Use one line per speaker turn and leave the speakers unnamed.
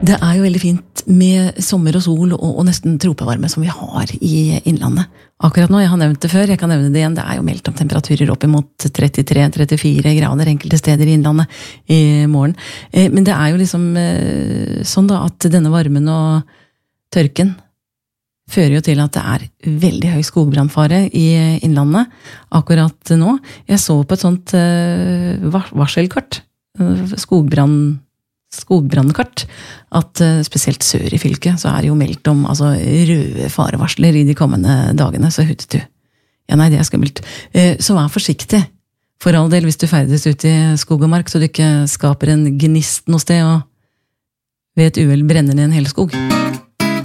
Det jo veldig fint med sommer og sol og nesten tropevarme som vi har i innlandet. Akkurat nå, jeg har nevnt det før, jeg kan nevne det igjen, det jo meldt om temperaturer opp imot 33-34 grader enkelte steder i innlandet i morgen. Men det jo liksom sånn da, at denne varmen og tørken fører jo til at det veldig høy skogbrannfare i innlandet akkurat nå. Jeg så på et sånt varselkart, skogbrandkart, at spesielt sør i fylket så det jo meldt om røde farevarsler i de kommende dagene, så huttet du. Ja, nei, det skummelt. Så vær forsiktig, for all del, hvis du ferdes ut i skog og mark, så du ikke skaper en gnist noe sted, og ved et uhell brenner ned en hel skog.